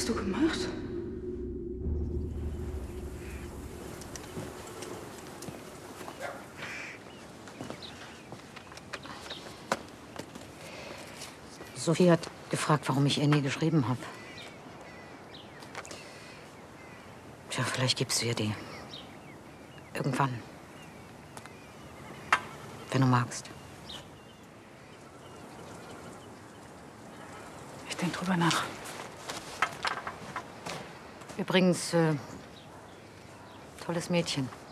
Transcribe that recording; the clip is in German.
hast du gemacht? Sophie hat gefragt, warum ich ihr nie geschrieben habe. Tja, vielleicht gibst du ihr die. Irgendwann. Wenn du magst. Ich denke drüber nach. Übrigens, tolles Mädchen.